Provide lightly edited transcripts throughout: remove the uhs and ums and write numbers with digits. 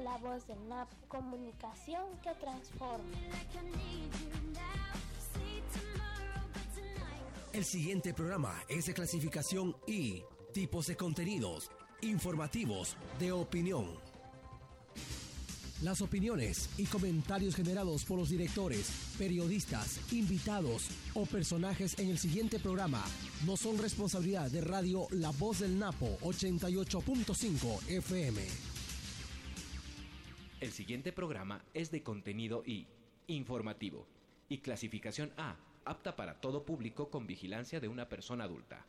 La Voz del Napo, comunicación que transforma. El siguiente programa es de clasificación I, tipos de contenidos, informativos, de opinión. Las opiniones y comentarios generados por los directores, periodistas, invitados o personajes en el siguiente programa no son responsabilidad de Radio La Voz del Napo 88.5 FM. El siguiente programa es de contenido I, informativo, y clasificación A, apta para todo público con vigilancia de una persona adulta.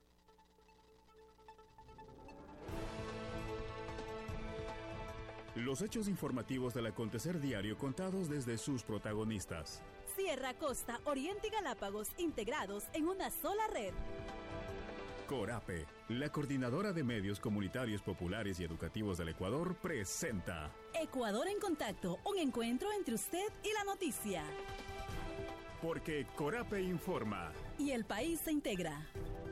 Los hechos informativos del acontecer diario contados desde sus protagonistas. Sierra, Costa, Oriente y Galápagos integrados en una sola red. Corape, la coordinadora de medios comunitarios populares y educativos del Ecuador, presenta Ecuador en Contacto, un encuentro entre usted y la noticia. Porque Corape informa. Y el país se integra.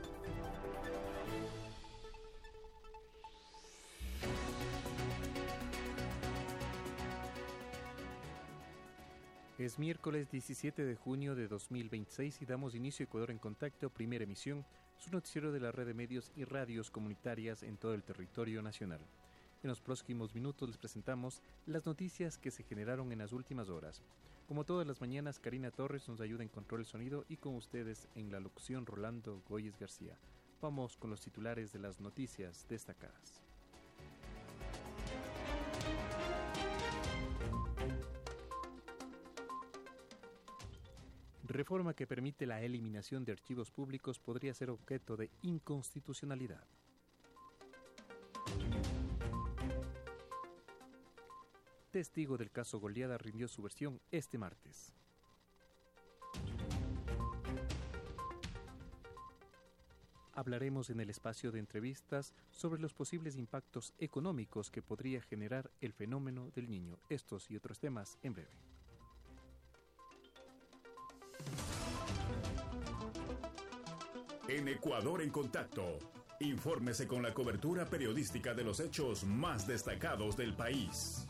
Es miércoles 17 de junio de 2026 y damos inicio a Ecuador en Contacto, primera emisión, su noticiero de la red de medios y radios comunitarias en todo el territorio nacional. En los próximos minutos les presentamos las noticias que se generaron en las últimas horas. Como todas las mañanas, Karina Torres nos ayuda en control del sonido y con ustedes en la locución Rolando Goyes García. Vamos con los titulares de las noticias destacadas. Reforma que permite la eliminación de archivos públicos podría ser objeto de inconstitucionalidad. Testigo del caso Goliada rindió su versión este martes. Hablaremos en el espacio de entrevistas sobre los posibles impactos económicos que podría generar el fenómeno del Niño. Estos y otros temas en breve. En Ecuador en Contacto, infórmese con la cobertura periodística de los hechos más destacados del país.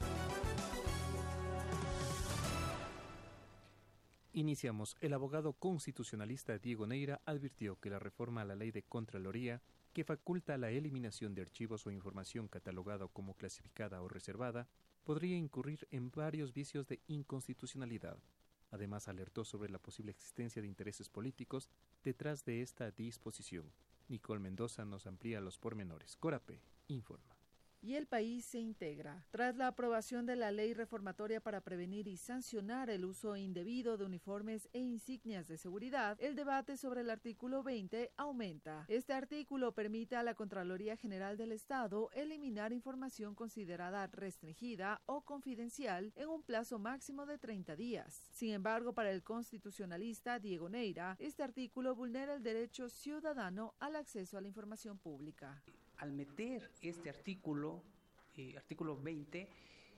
Iniciamos. El abogado constitucionalista Diego Neira advirtió que la reforma a la ley de Contraloría, que faculta la eliminación de archivos o información catalogada como clasificada o reservada, podría incurrir en varios vicios de inconstitucionalidad. Además, alertó sobre la posible existencia de intereses políticos detrás de esta disposición. Nicole Mendoza nos amplía los pormenores. Corape informa. Y el país se integra. Tras la aprobación de la ley reformatoria para prevenir y sancionar el uso indebido de uniformes e insignias de seguridad, el debate sobre el artículo 20 aumenta. Este artículo permite a la Contraloría General del Estado eliminar información considerada restringida o confidencial en un plazo máximo de 30 días. Sin embargo, para el constitucionalista Diego Neira, este artículo vulnera el derecho ciudadano al acceso a la información pública. Al meter este artículo 20,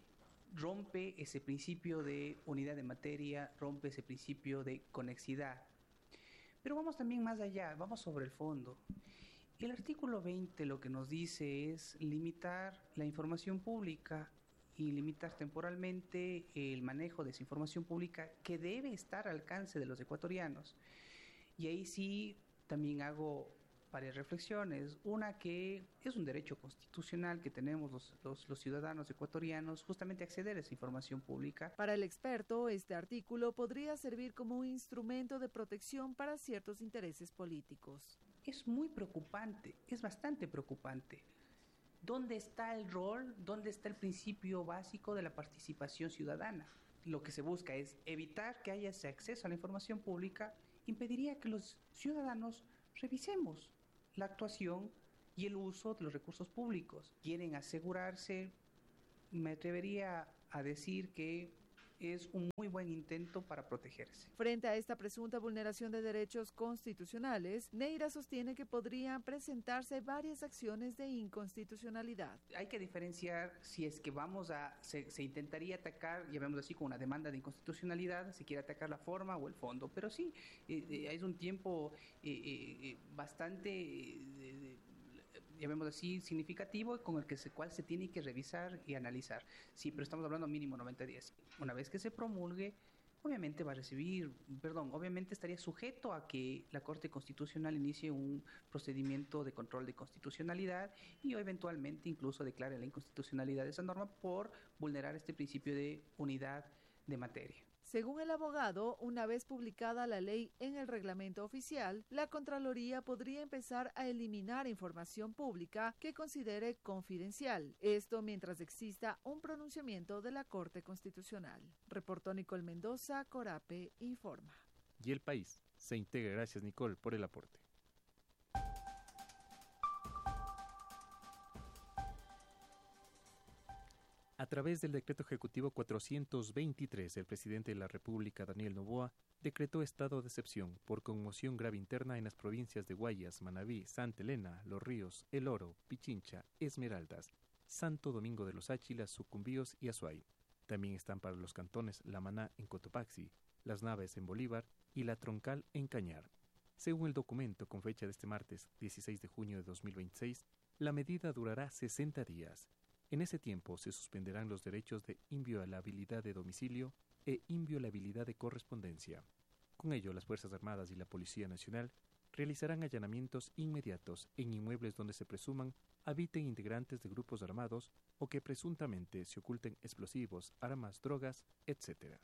rompe ese principio de unidad de materia, rompe ese principio de conexidad. Pero vamos también más allá, vamos sobre el fondo. El artículo 20 lo que nos dice es limitar la información pública y limitar temporalmente el manejo de esa información pública que debe estar al alcance de los ecuatorianos. Y ahí sí también hago varias reflexiones. Una, que es un derecho constitucional que tenemos los ciudadanos ecuatorianos, justamente acceder a esa información pública. Para el experto, este artículo podría servir como un instrumento de protección para ciertos intereses políticos. Es muy preocupante, es bastante preocupante. ¿Dónde está el rol, dónde está el principio básico de la participación ciudadana? Lo que se busca es evitar que haya ese acceso a la información pública, impediría que los ciudadanos revisemos la actuación y el uso de los recursos públicos. Quieren asegurarse, me atrevería a decir que es un muy buen intento para protegerse. Frente a esta presunta vulneración de derechos constitucionales, Neira sostiene que podrían presentarse varias acciones de inconstitucionalidad. Hay que diferenciar si es que se intentaría atacar, llamémoslo así, con una demanda de inconstitucionalidad, se quiere atacar la forma o el fondo, pero sí, es un tiempo bastante llamémoslo así, significativo con el cual se tiene que revisar y analizar. Sí, pero estamos hablando mínimo 90 días. Una vez que se promulgue, obviamente obviamente estaría sujeto a que la Corte Constitucional inicie un procedimiento de control de constitucionalidad y eventualmente incluso declare la inconstitucionalidad de esa norma por vulnerar este principio de unidad de materia. Según el abogado, una vez publicada la ley en el reglamento oficial, la Contraloría podría empezar a eliminar información pública que considere confidencial. Esto mientras exista un pronunciamiento de la Corte Constitucional. Reportó Nicole Mendoza, Corape informa. Y el país se integra. Gracias, Nicole, por el aporte. A través del decreto ejecutivo 423, el presidente de la República, Daniel Noboa, decretó estado de excepción por conmoción grave interna en las provincias de Guayas, Manabí, Santa Elena, Los Ríos, El Oro, Pichincha, Esmeraldas, Santo Domingo de los Áchilas, Sucumbíos y Azuay. También están para los cantones La Maná en Cotopaxi, Las Naves en Bolívar y La Troncal en Cañar. Según el documento con fecha de este martes 16 de junio de 2026, la medida durará 60 días. En ese tiempo se suspenderán los derechos de inviolabilidad de domicilio e inviolabilidad de correspondencia. Con ello, las Fuerzas Armadas y la Policía Nacional realizarán allanamientos inmediatos en inmuebles donde se presuman habiten integrantes de grupos armados o que presuntamente se oculten explosivos, armas, drogas, etc.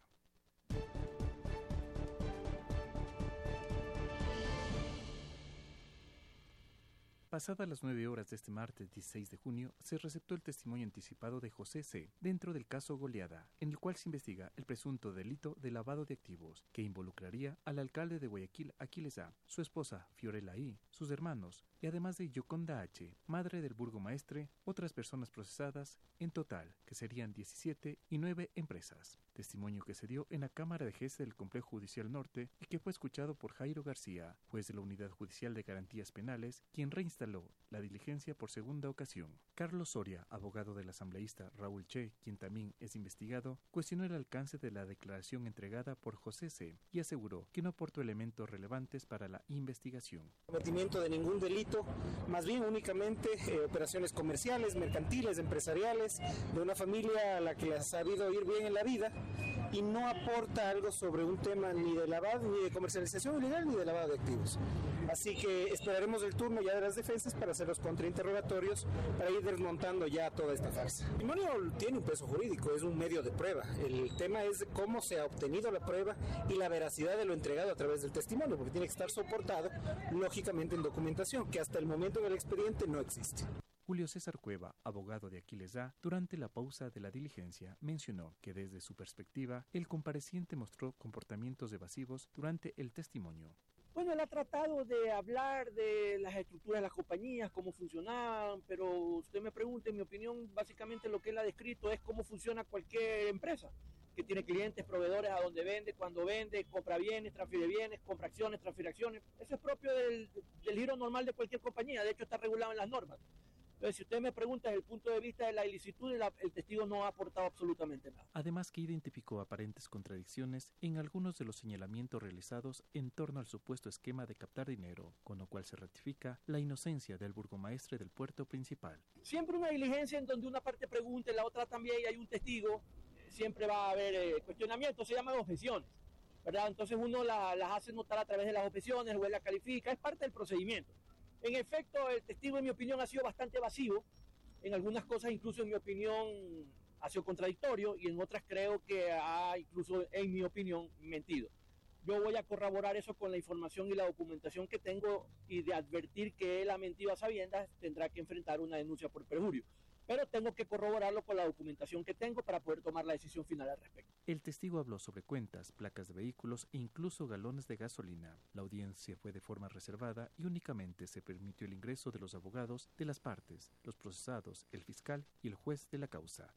Pasadas las 9 horas de este martes 16 de junio, se receptó el testimonio anticipado de José C. dentro del caso Goleada, en el cual se investiga el presunto delito de lavado de activos, que involucraría al alcalde de Guayaquil, Aquiles A., su esposa, Fiorella I., sus hermanos, y además de Yoconda H., madre del burgomaestre, otras personas procesadas, en total, que serían 17 y 9 empresas. Testimonio que se dio en la Cámara de Jueces del Complejo Judicial Norte y que fue escuchado por Jairo García, juez de la Unidad Judicial de Garantías Penales, quien reinstaló la diligencia por segunda ocasión. Carlos Soria, abogado del asambleísta Raúl Che, quien también es investigado, cuestionó el alcance de la declaración entregada por José C. y aseguró que no aportó elementos relevantes para la investigación. Cometimiento de ningún delito, más bien únicamente operaciones comerciales, mercantiles, empresariales, de una familia a la que le ha sabido ir bien en la vida y no aporta algo sobre un tema ni de lavado, ni de comercialización ilegal, ni de lavado de activos. Así que esperaremos el turno ya de las defensas para hacer los contrainterrogatorios, para ir desmontando ya toda esta farsa. El testimonio tiene un peso jurídico, es un medio de prueba. El tema es cómo se ha obtenido la prueba y la veracidad de lo entregado a través del testimonio, porque tiene que estar soportado, lógicamente, en documentación, que hasta el momento en el expediente no existe. Julio César Cueva, abogado de Aquiles A., durante la pausa de la diligencia, mencionó que desde su perspectiva, el compareciente mostró comportamientos evasivos durante el testimonio. Bueno, él ha tratado de hablar de las estructuras de las compañías, cómo funcionaban, pero usted me pregunta, en mi opinión, básicamente lo que él ha descrito es cómo funciona cualquier empresa, que tiene clientes, proveedores, a donde vende, cuando vende, compra bienes, transfiere bienes, compra acciones, transfiere acciones. Eso es propio del giro normal de cualquier compañía, de hecho está regulado en las normas. Entonces, si usted me pregunta desde el punto de vista de la ilicitud, el testigo no ha aportado absolutamente nada. Además que identificó aparentes contradicciones en algunos de los señalamientos realizados en torno al supuesto esquema de captar dinero, con lo cual se ratifica la inocencia del burgomaestre del puerto principal. Siempre una diligencia en donde una parte pregunta y la otra también, y hay un testigo, siempre va a haber cuestionamientos, se llaman objeciones, ¿verdad? Entonces uno las hace notar a través de las objeciones, el juez las califica, es parte del procedimiento. En efecto, el testigo, en mi opinión, ha sido bastante evasivo. En algunas cosas, incluso en mi opinión, ha sido contradictorio y en otras creo que ha, incluso en mi opinión, mentido. Yo voy a corroborar eso con la información y la documentación que tengo y de advertir que él ha mentido a sabiendas, tendrá que enfrentar una denuncia por perjurio. Pero tengo que corroborarlo con la documentación que tengo para poder tomar la decisión final al respecto. El testigo habló sobre cuentas, placas de vehículos e incluso galones de gasolina. La audiencia fue de forma reservada y únicamente se permitió el ingreso de los abogados de las partes, los procesados, el fiscal y el juez de la causa.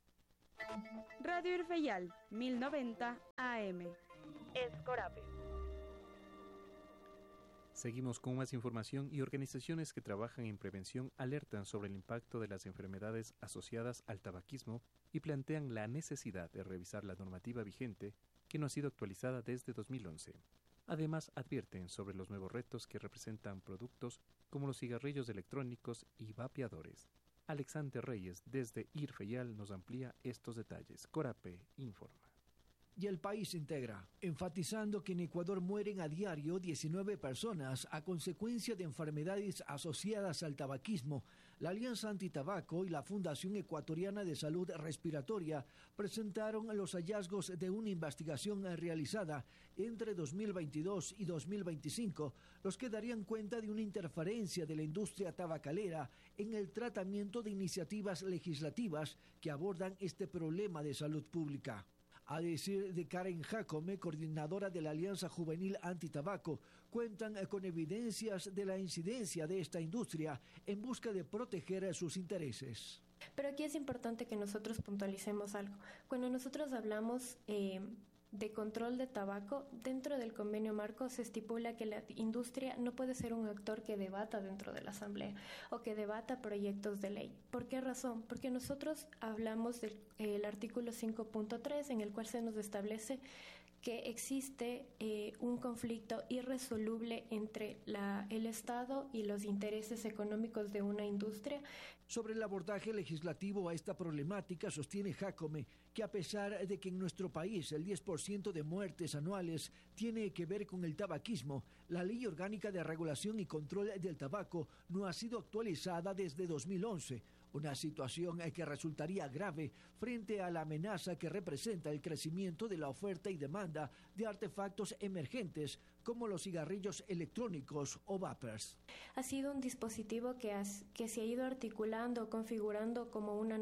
Radio Irfeyal, 1090 AM. Escorape. Seguimos con más información y organizaciones que trabajan en prevención alertan sobre el impacto de las enfermedades asociadas al tabaquismo y plantean la necesidad de revisar la normativa vigente que no ha sido actualizada desde 2011. Además, advierten sobre los nuevos retos que representan productos como los cigarrillos electrónicos y vapeadores. Alexander Reyes, desde IRFEYAL, nos amplía estos detalles. Corape informa. Y el país integra, enfatizando que en Ecuador mueren a diario 19 personas a consecuencia de enfermedades asociadas al tabaquismo. La Alianza Antitabaco y la Fundación Ecuatoriana de Salud Respiratoria presentaron los hallazgos de una investigación realizada entre 2022 y 2025, los que darían cuenta de una interferencia de la industria tabacalera en el tratamiento de iniciativas legislativas que abordan este problema de salud pública. A decir de Karen Jacome, coordinadora de la Alianza Juvenil Antitabaco, cuentan con evidencias de la incidencia de esta industria en busca de proteger sus intereses. Pero aquí es importante que nosotros puntualicemos algo. Cuando nosotros hablamos de control de tabaco, dentro del convenio marco se estipula que la industria no puede ser un actor que debata dentro de la asamblea o que debata proyectos de ley. ¿Por qué razón? Porque nosotros hablamos del artículo 5.3 en el cual se nos establece que existe un conflicto irresoluble entre el Estado y los intereses económicos de una industria. Sobre el abordaje legislativo a esta problemática, sostiene Jacome que a pesar de que en nuestro país el 10% de muertes anuales tiene que ver con el tabaquismo, la Ley Orgánica de Regulación y Control del Tabaco no ha sido actualizada desde 2011. Una situación que resultaría grave frente a la amenaza que representa el crecimiento de la oferta y demanda de artefactos emergentes como los cigarrillos electrónicos o vapers. Ha sido un dispositivo que se ha ido articulando, configurando como un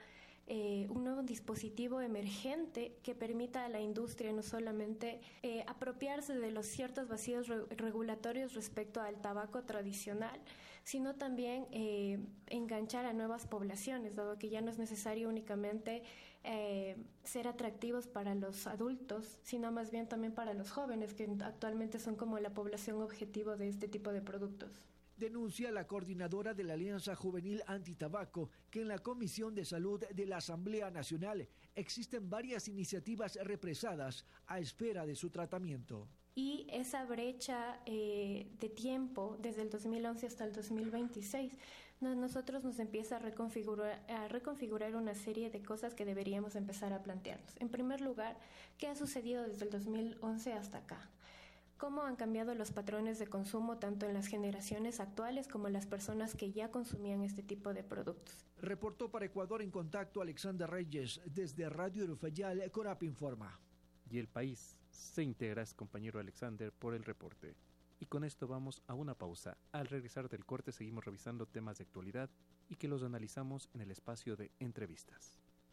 nuevo dispositivo emergente que permita a la industria no solamente apropiarse de los ciertos vacíos regulatorios respecto al tabaco tradicional, sino también enganchar a nuevas poblaciones, dado que ya no es necesario únicamente ser atractivos para los adultos, sino más bien también para los jóvenes, que actualmente son como la población objetivo de este tipo de productos. Denuncia la coordinadora de la Alianza Juvenil Antitabaco que en la Comisión de Salud de la Asamblea Nacional existen varias iniciativas represadas a espera de su tratamiento. Y esa brecha de tiempo, desde el 2011 hasta el 2026, nosotros nos empieza a reconfigurar una serie de cosas que deberíamos empezar a plantearnos. En primer lugar, ¿qué ha sucedido desde el 2011 hasta acá? ¿Cómo han cambiado los patrones de consumo tanto en las generaciones actuales como en las personas que ya consumían este tipo de productos? Reportó para Ecuador en Contacto Alexander Reyes desde Radio IRFEYAL. Corape informa. Y el país se integra, compañero Alexander, por el reporte. Y con esto vamos a una pausa. Al regresar del corte seguimos revisando temas de actualidad y que los analizamos en el espacio de entrevistas.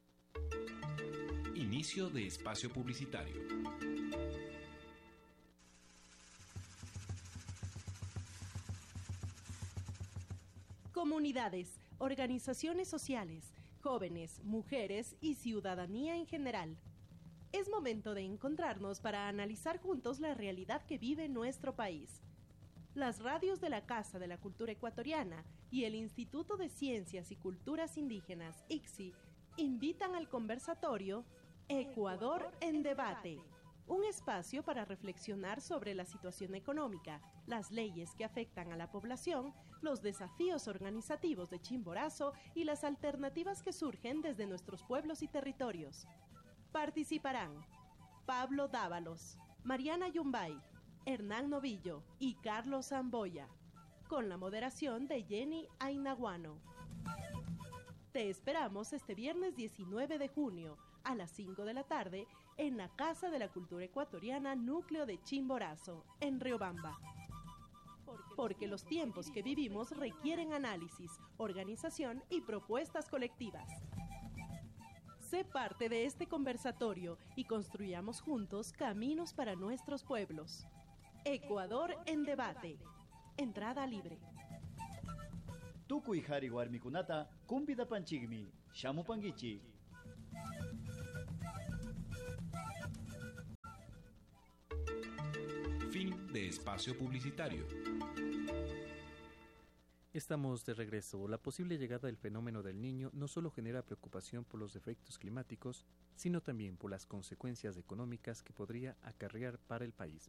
Inicio de espacio publicitario. Comunidades, organizaciones sociales, jóvenes, mujeres y ciudadanía en general. Es momento de encontrarnos para analizar juntos la realidad que vive nuestro país. Las radios de la Casa de la Cultura Ecuatoriana y el Instituto de Ciencias y Culturas Indígenas, ICSI, invitan al conversatorio Ecuador en Debate, un espacio para reflexionar sobre la situación económica, las leyes que afectan a la población, los desafíos organizativos de Chimborazo y las alternativas que surgen desde nuestros pueblos y territorios. Participarán Pablo Dávalos, Mariana Yumbay, Hernán Novillo y Carlos Zamboya, con la moderación de Jenny Ainaguano. Te esperamos este viernes 19 de junio a las 5 de la tarde en la Casa de la Cultura Ecuatoriana Núcleo de Chimborazo, en Riobamba. Porque los tiempos que vivimos requieren análisis, organización y propuestas colectivas. Sé parte de este conversatorio y construyamos juntos caminos para nuestros pueblos. Ecuador en Debate. Entrada libre. Tukuy hari warmikunata kumpida panchigmi, shamu pangichi. Fin de espacio publicitario. Estamos de regreso. La posible llegada del fenómeno del Niño no solo genera preocupación por los efectos climáticos, sino también por las consecuencias económicas que podría acarrear para el país.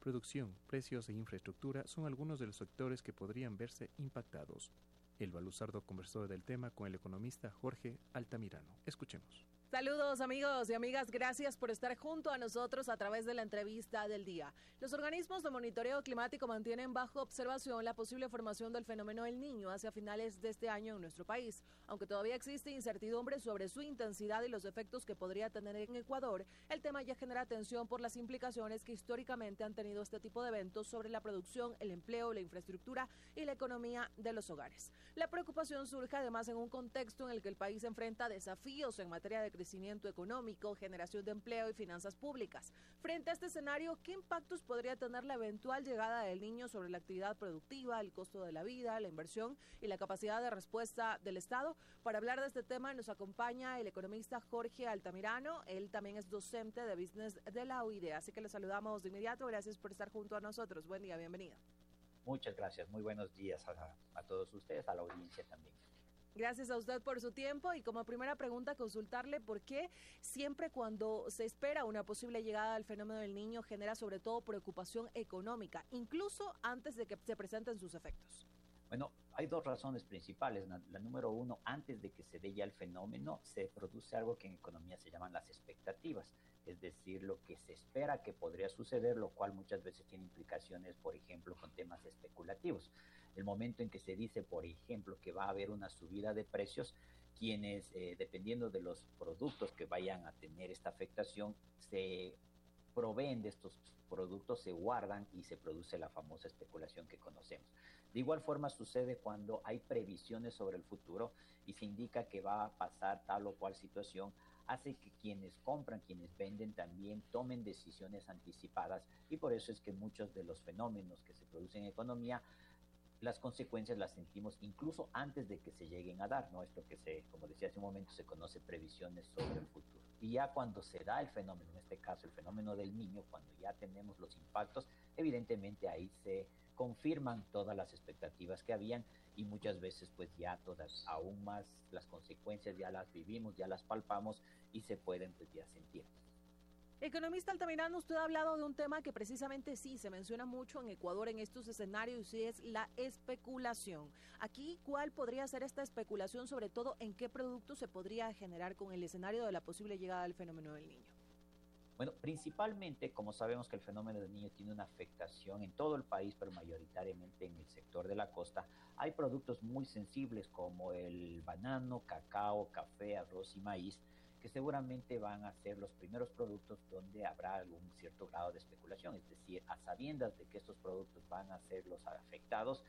Producción, precios e infraestructura son algunos de los sectores que podrían verse impactados. Elba Luzardo conversó del tema con el economista Jorge Altamirano. Escuchemos. Saludos amigos y amigas, gracias por estar junto a nosotros a través de la entrevista del día. Los organismos de monitoreo climático mantienen bajo observación la posible formación del fenómeno El Niño hacia finales de este año en nuestro país. Aunque todavía existe incertidumbre sobre su intensidad y los efectos que podría tener en Ecuador, el tema ya genera atención por las implicaciones que históricamente han tenido este tipo de eventos sobre la producción, el empleo, la infraestructura y la economía de los hogares. La preocupación surge además en un contexto en el que el país enfrenta desafíos en materia de crecimiento económico, generación de empleo y finanzas públicas. Frente a este escenario, ¿qué impactos podría tener la eventual llegada del Niño sobre la actividad productiva, el costo de la vida, la inversión y la capacidad de respuesta del Estado? Para hablar de este tema nos acompaña el economista Jorge Altamirano. Él también es docente de Business de la UIDE, así que le saludamos de inmediato. Gracias por estar junto a nosotros. Buen día, bienvenido. Muchas gracias, muy buenos días a todos ustedes, a la audiencia también. Gracias a usted por su tiempo y como primera pregunta consultarle por qué siempre cuando se espera una posible llegada del fenómeno del Niño genera sobre todo preocupación económica, incluso antes de que se presenten sus efectos. Bueno, hay dos razones principales. La número uno, antes de que se dé ya el fenómeno, se produce algo que en economía se llaman las expectativas, es decir, lo que se espera que podría suceder, lo cual muchas veces tiene implicaciones, por ejemplo, con temas especulativos. El momento en que se dice, por ejemplo, que va a haber una subida de precios, quienes, dependiendo de los productos que vayan a tener esta afectación, se proveen de estos productos, se guardan y se produce la famosa especulación que conocemos. De igual forma sucede cuando hay previsiones sobre el futuro y se indica que va a pasar tal o cual situación, hace que quienes compran, quienes venden también tomen decisiones anticipadas y por eso es que muchos de los fenómenos que se producen en economía, las consecuencias las sentimos incluso antes de que se lleguen a dar, ¿no? Esto que como decía hace un momento, se conoce previsiones sobre el futuro. Y ya cuando se da el fenómeno, en este caso el fenómeno del Niño, cuando ya tenemos los impactos, evidentemente ahí se confirman todas las expectativas que habían y muchas veces pues ya todas, aún más las consecuencias ya las vivimos, ya las palpamos y se pueden pues ya sentir. Economista Altamirano, usted ha hablado de un tema que precisamente sí se menciona mucho en Ecuador en estos escenarios y es la especulación. Aquí, ¿cuál podría ser esta especulación? Sobre todo, ¿en qué productos se podría generar con el escenario de la posible llegada del fenómeno del Niño? Bueno, principalmente, como sabemos que el fenómeno del Niño tiene una afectación en todo el país, pero mayoritariamente en el sector de la costa, hay productos muy sensibles como el banano, cacao, café, arroz y maíz, que seguramente van a ser los primeros productos donde habrá algún cierto grado de especulación, es decir, a sabiendas de que estos productos van a ser los afectados,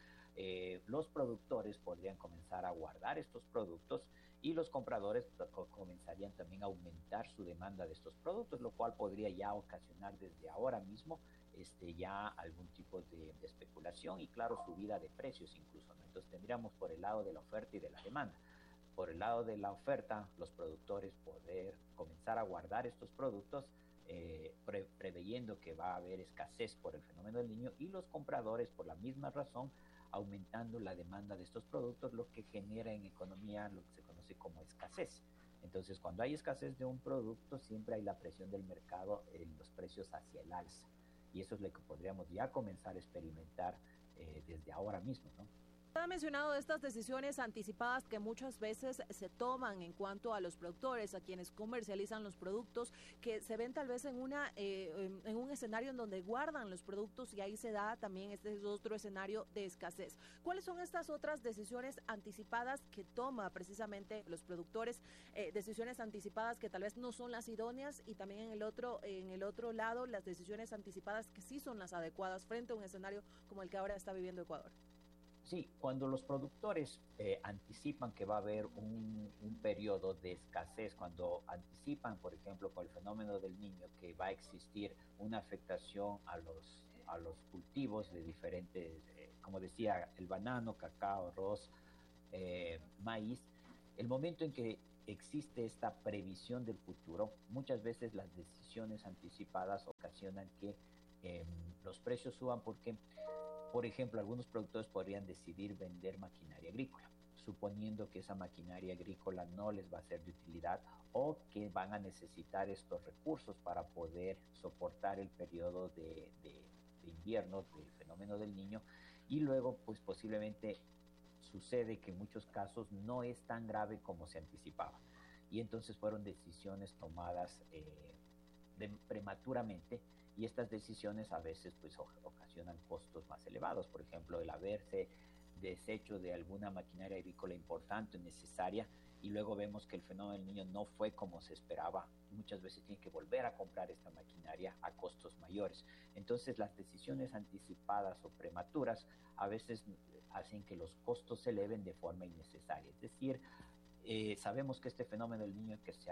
los productores podrían comenzar a guardar estos productos y los compradores comenzarían también a aumentar su demanda de estos productos, lo cual podría ya ocasionar desde ahora mismo ya algún tipo de especulación y claro, subida de precios incluso, ¿no? Entonces tendríamos por el lado de la oferta y de la demanda. Por el lado de la oferta, los productores poder comenzar a guardar estos productos, preveyendo que va a haber escasez por el fenómeno del Niño, y los compradores, por la misma razón, aumentando la demanda de estos productos, lo que genera en economía lo que se conoce como escasez. Entonces, cuando hay escasez de un producto, siempre hay la presión del mercado en los precios hacia el alza. Y eso es lo que podríamos ya comenzar a experimentar desde ahora mismo, ¿no? Ha mencionado estas decisiones anticipadas que muchas veces se toman en cuanto a los productores, a quienes comercializan los productos, que se ven tal vez en un escenario en donde guardan los productos y ahí se da también este otro escenario de escasez. ¿Cuáles son estas otras decisiones anticipadas que toma precisamente los productores? Decisiones anticipadas que tal vez no son las idóneas y también en el otro lado las decisiones anticipadas que sí son las adecuadas frente a un escenario como el que ahora está viviendo Ecuador. Sí, cuando los productores anticipan que va a haber un periodo de escasez, cuando anticipan, por ejemplo, con el fenómeno del Niño, que va a existir una afectación a los cultivos de diferentes, como decía, el banano, cacao, arroz, maíz, el momento en que existe esta previsión del futuro, muchas veces las decisiones anticipadas ocasionan que los precios suban porque, por ejemplo, algunos productores podrían decidir vender maquinaria agrícola, suponiendo que esa maquinaria agrícola no les va a ser de utilidad o que van a necesitar estos recursos para poder soportar el periodo invierno del fenómeno del Niño, y luego pues posiblemente sucede que en muchos casos no es tan grave como se anticipaba, y entonces fueron decisiones tomadas prematuramente, y estas decisiones a veces pues ocasionan costos más elevados. Por ejemplo, el haberse deshecho de alguna maquinaria agrícola importante, necesaria, y luego vemos que el fenómeno del Niño no fue como se esperaba. Muchas veces tiene que volver a comprar esta maquinaria a costos mayores. Entonces las decisiones anticipadas o prematuras a veces hacen que los costos se eleven de forma innecesaria. Es decir, sabemos que este fenómeno del Niño que se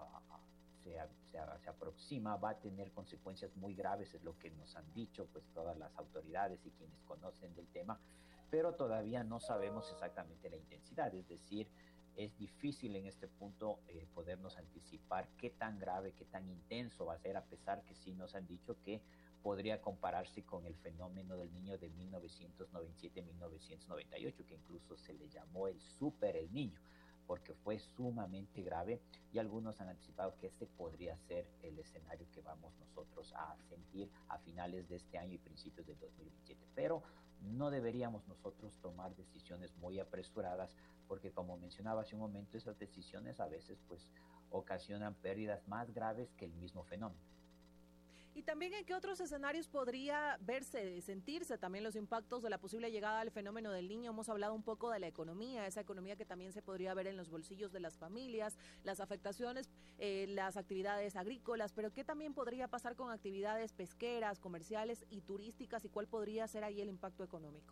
aproxima va a tener consecuencias muy graves, es lo que nos han dicho pues todas las autoridades y quienes conocen del tema, pero todavía no sabemos exactamente la intensidad. Es decir, es difícil en este punto podernos anticipar qué tan grave, qué tan intenso va a ser, a pesar que sí nos han dicho que podría compararse con el fenómeno del Niño de 1997-1998, que incluso se le llamó el Super El Niño, porque fue sumamente grave, y algunos han anticipado que este podría ser el escenario que vamos nosotros a sentir a finales de este año y principios del 2027. Pero no deberíamos nosotros tomar decisiones muy apresuradas, porque como mencionaba hace un momento, esas decisiones a veces pues ocasionan pérdidas más graves que el mismo fenómeno. Y también en qué otros escenarios podría verse, sentirse también los impactos de la posible llegada al fenómeno del Niño. Hemos hablado un poco de la economía, esa economía que también se podría ver en los bolsillos de las familias, las afectaciones, las actividades agrícolas, pero qué también podría pasar con actividades pesqueras, comerciales y turísticas, y cuál podría ser ahí el impacto económico.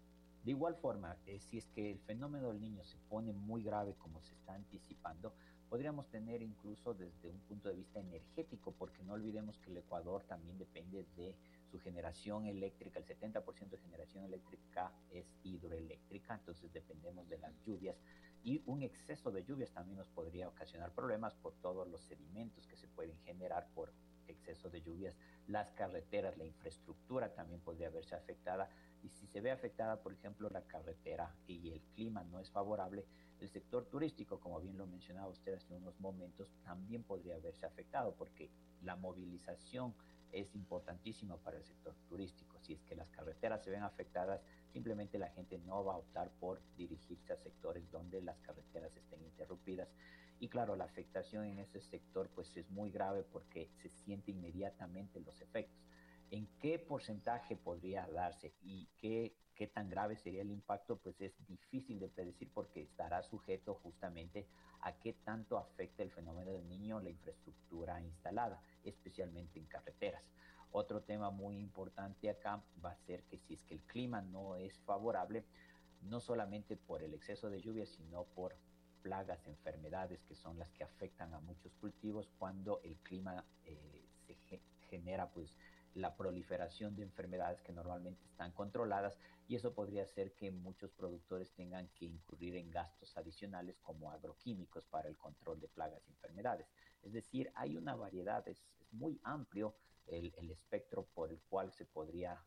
De igual forma, si es que el fenómeno del Niño se pone muy grave como se está anticipando, podríamos tener incluso desde un punto de vista energético, porque no olvidemos que el Ecuador también depende de su generación eléctrica. El 70% de generación eléctrica es hidroeléctrica, entonces dependemos de las lluvias, y un exceso de lluvias también nos podría ocasionar problemas por todos los sedimentos que se pueden generar por exceso de lluvias. Las carreteras, la infraestructura también podría verse afectada, y si se ve afectada, por ejemplo, la carretera y el clima no es favorable, el sector turístico, como bien lo mencionaba usted hace unos momentos, también podría verse afectado, porque la movilización es importantísima para el sector turístico. Si es que las carreteras se ven afectadas, simplemente la gente no va a optar por dirigirse a sectores donde las carreteras estén interrumpidas. Y claro, la afectación en ese sector pues es muy grave, porque se siente inmediatamente los efectos. ¿En qué porcentaje podría darse y qué tan grave sería el impacto? Pues es difícil de predecir, porque estará sujeto justamente a qué tanto afecta el fenómeno del Niño la infraestructura instalada, especialmente en carreteras. Otro tema muy importante acá va a ser que si es que el clima no es favorable, no solamente por el exceso de lluvia, sino por plagas, enfermedades que son las que afectan a muchos cultivos cuando el clima se genera pues la proliferación de enfermedades que normalmente están controladas, y eso podría hacer que muchos productores tengan que incurrir en gastos adicionales como agroquímicos para el control de plagas y enfermedades. Es decir, hay una variedad, es muy amplio el espectro por el cual se podría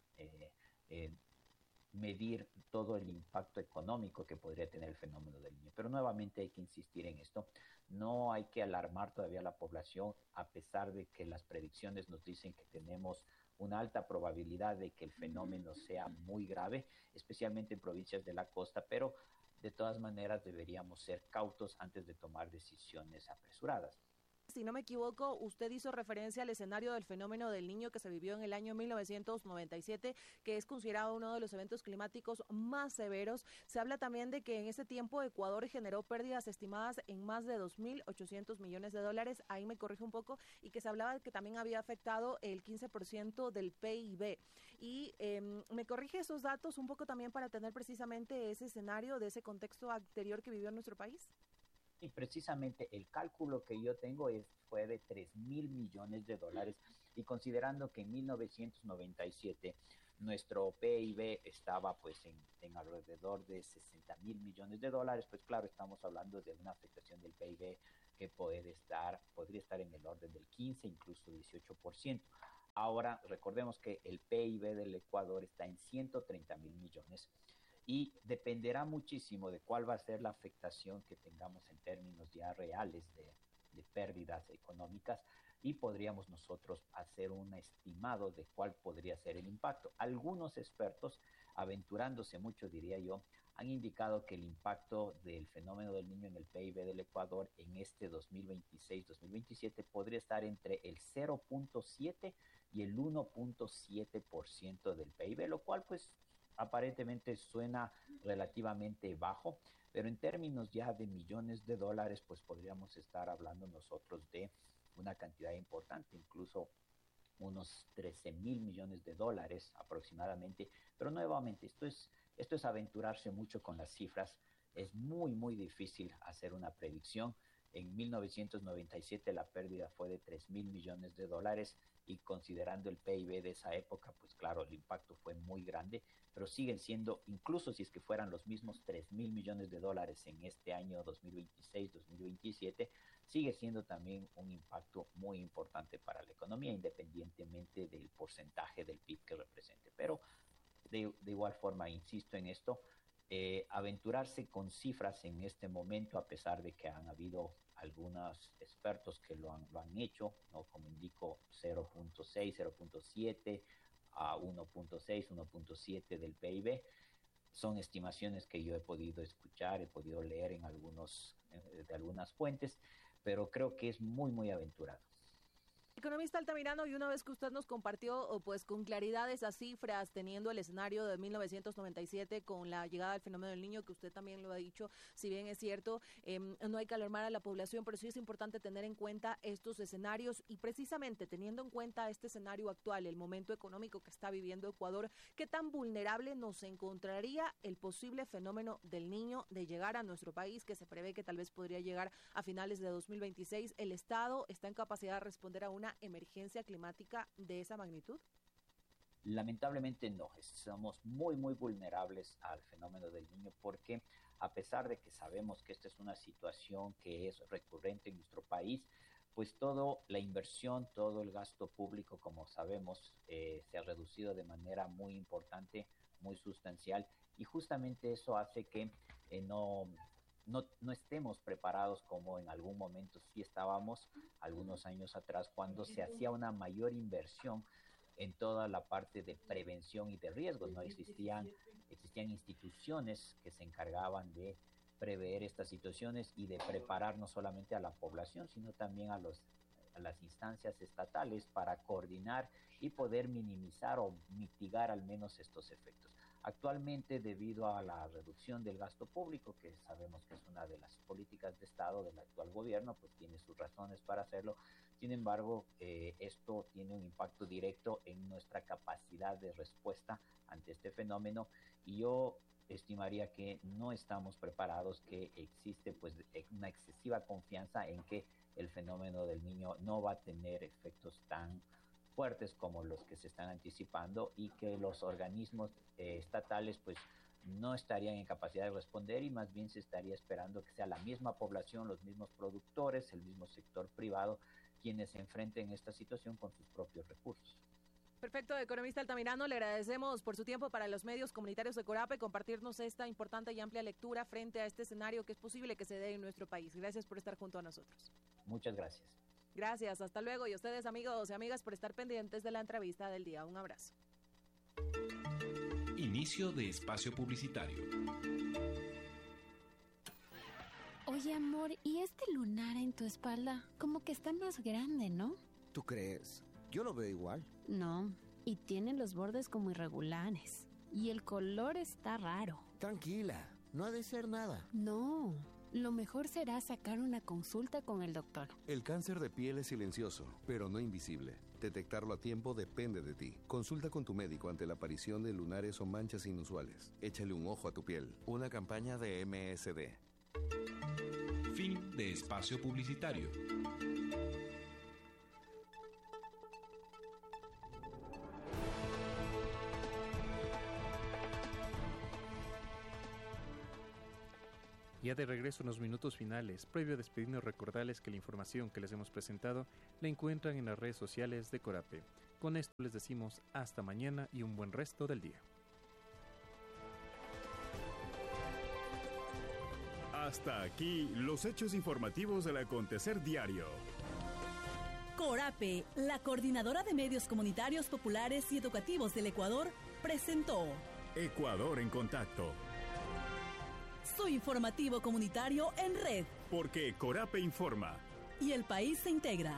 medir todo el impacto económico que podría tener el fenómeno del Niño. Pero nuevamente hay que insistir en esto, no hay que alarmar todavía a la población, a pesar de que las predicciones nos dicen que tenemos una alta probabilidad de que el fenómeno sea muy grave, especialmente en provincias de la costa, pero de todas maneras deberíamos ser cautos antes de tomar decisiones apresuradas. Si no me equivoco, usted hizo referencia al escenario del fenómeno del Niño que se vivió en el año 1997, que es considerado uno de los eventos climáticos más severos. Se habla también de que en ese tiempo Ecuador generó pérdidas estimadas en más de 2.800 millones de dólares, ahí me corrijo un poco, y que se hablaba de que también había afectado el 15% del PIB. Y me corrige esos datos un poco también para tener precisamente ese escenario de ese contexto anterior que vivió en nuestro país. Y precisamente el cálculo que yo tengo fue de 3.000 millones de dólares, y considerando que en 1997 nuestro PIB estaba pues en alrededor de 60.000 millones de dólares, pues claro, estamos hablando de una afectación del PIB que podría estar en el orden del 15, incluso 18%. Ahora recordemos que el PIB del Ecuador está en 130.000 millones. Y dependerá muchísimo de cuál va a ser la afectación que tengamos en términos ya reales de pérdidas económicas, y podríamos nosotros hacer un estimado de cuál podría ser el impacto. Algunos expertos, aventurándose mucho, diría yo, han indicado que el impacto del fenómeno del Niño en el PIB del Ecuador en este 2026-2027 podría estar entre el 0.7 y el 1.7% del PIB, lo cual pues aparentemente suena relativamente bajo, pero en términos ya de millones de dólares, pues podríamos estar hablando nosotros de una cantidad importante, incluso unos 13,000 millones de dólares aproximadamente. Pero nuevamente, esto es aventurarse mucho con las cifras. Es muy, muy difícil hacer una predicción. En 1997 la pérdida fue de 3,000 millones de dólares y considerando el PIB de esa época, pues claro, el impacto fue muy grande, pero siguen siendo, incluso si es que fueran los mismos 3,000 millones de dólares en este año 2026-2027, sigue siendo también un impacto muy importante para la economía, independientemente del porcentaje del PIB que represente. Pero de igual forma, insisto en esto, aventurarse con cifras en este momento, a pesar de que han habido algunos expertos que lo han hecho, ¿no? Como indico, 0.6, 0.7 a 1.6, 1.7 del PIB, son estimaciones que yo he podido escuchar, he podido leer de algunas fuentes, pero creo que es muy, muy aventurado. Economista Altamirano, y una vez que usted nos compartió pues con claridad esas cifras, teniendo el escenario de 1997 con la llegada del fenómeno del Niño, que usted también lo ha dicho, si bien es cierto, no hay que alarmar a la población, pero sí es importante tener en cuenta estos escenarios y precisamente teniendo en cuenta este escenario actual, el momento económico que está viviendo Ecuador, ¿qué tan vulnerable nos encontraría el posible fenómeno del Niño de llegar a nuestro país, que se prevé que tal vez podría llegar a finales de 2026? ¿El Estado está en capacidad de responder a una emergencia climática de esa magnitud? Lamentablemente no, somos muy, muy vulnerables al fenómeno del Niño porque a pesar de que sabemos que esta es una situación que es recurrente en nuestro país, pues toda la inversión, todo el gasto público, como sabemos, se ha reducido de manera muy importante, muy sustancial, y justamente eso hace que no estemos preparados como en algún momento sí estábamos algunos años atrás, cuando se hacía una mayor inversión en toda la parte de prevención y de riesgos, ¿no? Existían instituciones que se encargaban de prever estas situaciones y de preparar no solamente a la población, sino también a las instancias estatales para coordinar y poder minimizar o mitigar al menos estos efectos. Actualmente, debido a la reducción del gasto público, que sabemos que es una de las políticas de Estado del actual gobierno, pues tiene sus razones para hacerlo. Sin embargo, esto tiene un impacto directo en nuestra capacidad de respuesta ante este fenómeno, y yo estimaría que no estamos preparados, que existe pues una excesiva confianza en que el fenómeno del Niño no va a tener efectos tan fuertes como los que se están anticipando, y que los organismos estatales pues no estarían en capacidad de responder, y más bien se estaría esperando que sea la misma población, los mismos productores, el mismo sector privado quienes se enfrenten a esta situación con sus propios recursos. Perfecto, economista Altamirano, le agradecemos por su tiempo para los medios comunitarios de Corape, compartirnos esta importante y amplia lectura frente a este escenario que es posible que se dé en nuestro país. Gracias por estar junto a nosotros. Muchas gracias. Gracias, hasta luego. Y a ustedes, amigos y amigas, por estar pendientes de la entrevista del día. Un abrazo. Inicio de espacio publicitario. Oye, amor, ¿y este lunar en tu espalda? Como que está más grande, ¿no? ¿Tú crees? Yo lo veo igual. No, y tiene los bordes como irregulares. Y el color está raro. Tranquila, no ha de ser nada. No, lo mejor será sacar una consulta con el doctor. El cáncer de piel es silencioso, pero no invisible. Detectarlo a tiempo depende de ti. Consulta con tu médico ante la aparición de lunares o manchas inusuales. Échale un ojo a tu piel. Una campaña de MSD. Fin de espacio publicitario. Ya de regreso en los minutos finales, previo a despedirnos, recordarles que la información que les hemos presentado la encuentran en las redes sociales de Corape. Con esto les decimos hasta mañana y un buen resto del día. Hasta aquí los hechos informativos del acontecer diario. Corape. Corape, la coordinadora de medios comunitarios populares y educativos del Ecuador, presentó Ecuador en Contacto. Su informativo comunitario en red. Porque Corape informa. Y el país se integra.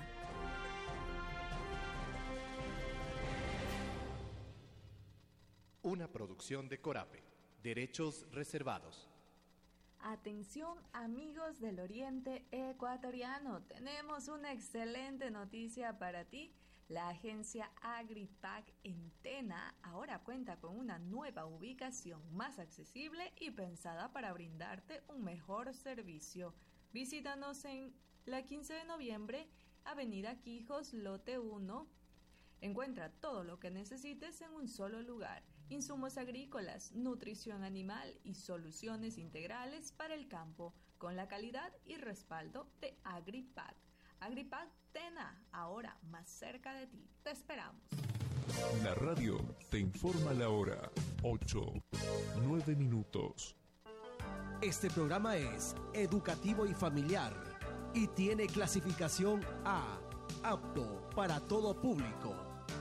Una producción de Corape. Derechos reservados. Atención amigos del Oriente Ecuatoriano, tenemos una excelente noticia para ti. La agencia Agripac en Tena ahora cuenta con una nueva ubicación más accesible y pensada para brindarte un mejor servicio. Visítanos en la 15 de noviembre, Avenida Quijos, lote 1. Encuentra todo lo que necesites en un solo lugar. Insumos agrícolas, nutrición animal y soluciones integrales para el campo, con la calidad y respaldo de Agripac. Agripac Tena, ahora más cerca de ti. Te esperamos. La radio te informa la hora. 8:09. Este programa es educativo y familiar y tiene clasificación A, apto para todo público.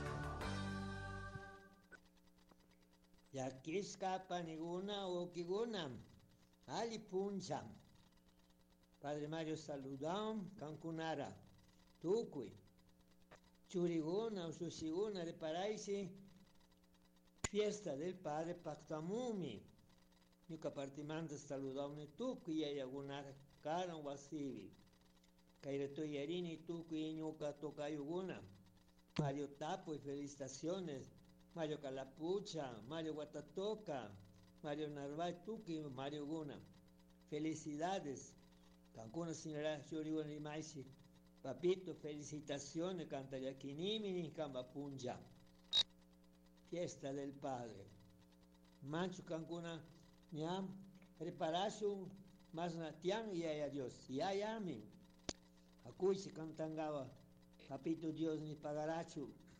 Yakiska paniguna o kiguna, ali puncha. Padre Mario saludam, cancunara, tucui. Churiguna o susiguna de paraisi, fiesta del Padre Pactamumi. Yuka partimanda saludam ne tucui y ayagunar karan wasivi. Kaireto yerini tucui y yuka tocayuguna. Mario Tapo y felicitaciones. Mario Calapucha, Mario Guatatoca, Mario Narváez Tuki, Mario Guna. Felicidades. Cancuna señora Yuriwan Limaisi. Papito, felicitaciones. Canta Yaquinimini, Cambapunja. Fiesta del Padre. Mancho Cancuna, Ñam, reparación, más natian y ay adiós. Y ay amin. Acuy se cantangaba. Papito Dios ni pagarachu.